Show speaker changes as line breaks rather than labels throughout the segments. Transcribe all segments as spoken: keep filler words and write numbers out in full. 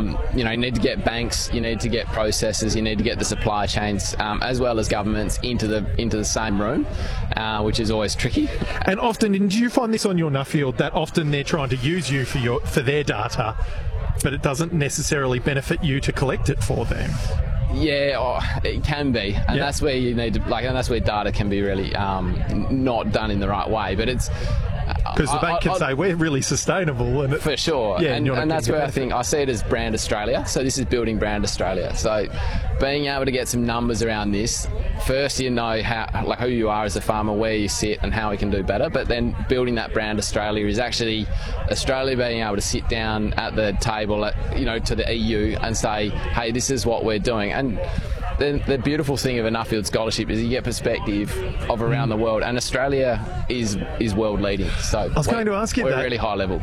um, you know, you need to get banks, you need to get processors, you need to get the supply chains, um, as well as governments into the into the same room, uh, which is always tricky.
And often, and do you find this on your Nuffield, that often they're trying to use you for your for their data, but it doesn't necessarily benefit you to collect it for them?
Yeah, oh, it can be, and
yep.
that's where you need to like, and that's where data can be really um, not done in the right way. But it's
because the bank
I,
can
I,
say we're really sustainable, and it,
for sure,
yeah,
and, and that's where I think I see it as Brand Australia. So this is building Brand Australia. So being able to get some numbers around this, first you know how, like who you are as a farmer, where you sit, and how we can do better. But then building that Brand Australia is actually Australia being able to sit down at the table, at, you know, to the E U and say, hey, this is what we're doing. And the, the beautiful thing of a Nuffield Scholarship is you get perspective of around the world, and Australia is is world leading. So
I was going to ask you
we're
that.
really high level.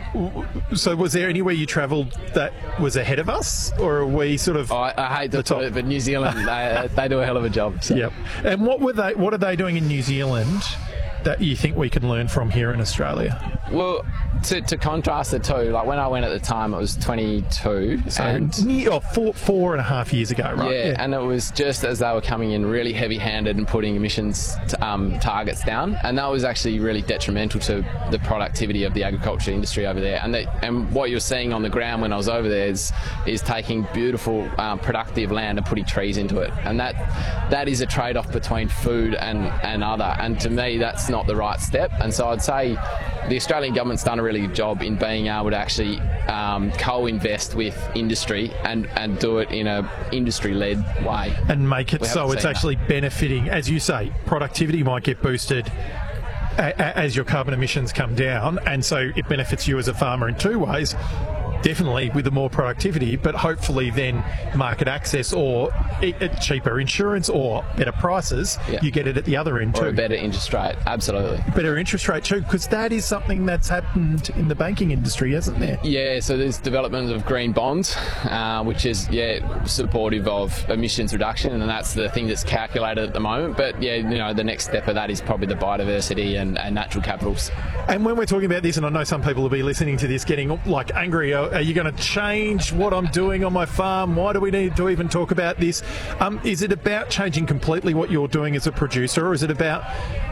So was there anywhere you travelled that was ahead of us, or are we sort of?
I, I hate to
the
put
top?
it, but New Zealand they, they do a hell of a job. So.
Yep. And what were they? What are they doing in New Zealand that you think we can learn from here in Australia?
Well, to, to contrast the two, like when I went at the time, it was twenty-two.
So
and
near, oh, four, four and a half years ago, right?
Yeah, yeah, and it was just as they were coming in really heavy-handed and putting emissions t- um, targets down, and that was actually really detrimental to the productivity of the agriculture industry over there. And they, and what you're seeing on the ground when I was over there is is taking beautiful, um, productive land and putting trees into it, and that that is a trade-off between food and, and other. And to me, that's not the right step. And so I'd say the Australian government's done a really good job in being able to actually um, co-invest with industry and, and do it in a industry-led way.
And make it
We
so
haven't
it's
seen
actually benefiting, as you say, productivity might get boosted a- a- as your carbon emissions come down, and so it benefits you as a farmer in two ways. Definitely with the more productivity, but hopefully then market access or e- e- cheaper insurance or better prices,
Yeah.
you get it at the other end
Or
too.
a better interest rate, absolutely.
Better interest rate too, because that is something that's happened in the banking industry, hasn't there?
Yeah, so there's development of green bonds, uh, which is yeah supportive of emissions reduction, and that's the thing that's calculated at the moment. But yeah, you know, the next step of that is probably the biodiversity and, and natural capitals.
And when we're talking about this, and I know some people will be listening to this getting like angry, are, are you going to change what I'm doing on my farm? Why do we need to even talk about this? Um, is it about changing completely what you're doing as a producer, or is it about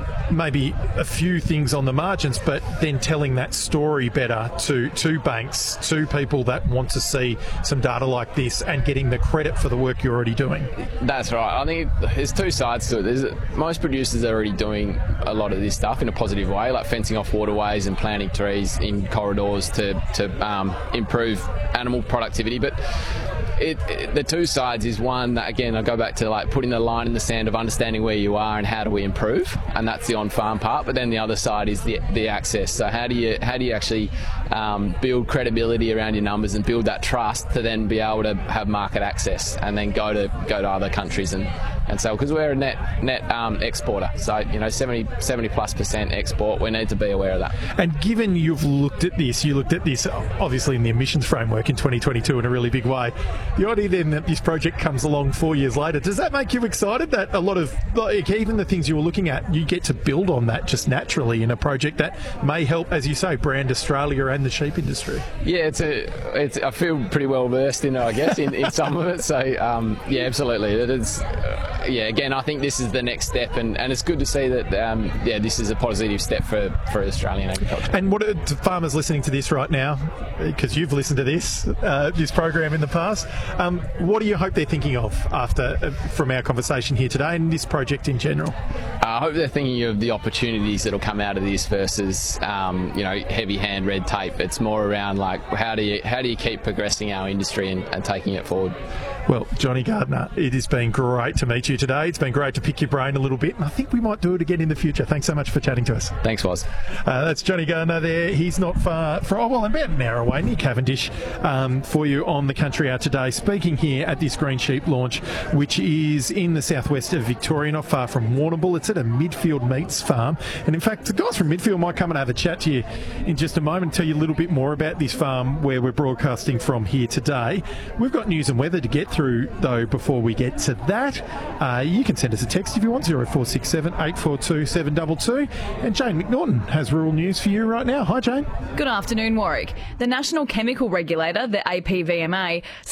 maybe a few things on the margins, but then telling that story better to, to banks, to people that want to see some data like this and getting the credit for the work you're already doing?
That's right. I think there's two sides to it. There's, most producers are already doing a lot of this stuff in a positive way, like fencing off waterways and planting trees in corridors to, to um, improve animal productivity. But It, it, the two sides is one that, again, I go back to like putting the line in the sand of understanding where you are and how do we improve, and that's the on-farm part. But then the other side is the the access. So how do you how do you actually um, build credibility around your numbers and build that trust to then be able to have market access and then go to go to other countries and and sell, because we're a net net um, exporter. So you know seventy, seventy plus percent export. We need to be aware of that.
And given you've looked at this, you looked at this obviously in the emissions framework in twenty twenty-two in a really big way. The idea then that this project comes along four years later, does that make you excited that a lot of, like, even the things you were looking at, you get to build on that just naturally in a project that may help, as you say, brand Australia and the sheep industry?
Yeah, it's a, it's, I feel pretty well versed in it, I guess, in, in some of it. So, um, yeah, absolutely. It is, uh, yeah, again, I think this is the next step, and, and it's good to see that, um, yeah, this is a positive step for, for Australian agriculture.
And what are to farmers listening to this right now, because you've listened to this, uh, this program in the past, um, what do you hope they're thinking of after, uh, from our conversation here today and this project in general?
I hope they're thinking of the opportunities that'll come out of this versus, um, you know, heavy hand red tape. It's more around like how do you how do you keep progressing our industry and, and taking it forward.
Well, Johnny Gardner, it has been great to meet you today. It's been great to pick your brain a little bit, and I think we might do it again in the future. Thanks so much for chatting to us.
Thanks, Woz.
Uh, that's Johnny Gardner there. He's not far from, oh, well, about an hour away, near Cavendish, um, for you on the Country Hour today, speaking here at this Green Sheep launch, which is in the southwest of Victoria, not far from Warrnambool. It's at a Midfield Meats farm. And in fact, the guys from Midfield might come and have a chat to you in just a moment and tell you a little bit more about this farm where we're broadcasting from here today. We've got news and weather to get through, though, before we get to that. Uh, you can send us a text if you want, oh four six seven, eight four two, seven two two. And Jane McNaughton has rural news for you right now. Hi, Jane.
Good afternoon, Warwick. The National Chemical Regulator, the A P V M A,